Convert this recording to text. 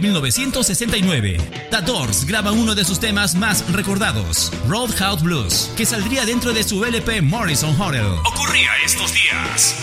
1969. The Doors graba uno de sus temas más recordados, Roadhouse Blues, que saldría dentro de su LP Morrison Hotel. Ocurría estos días.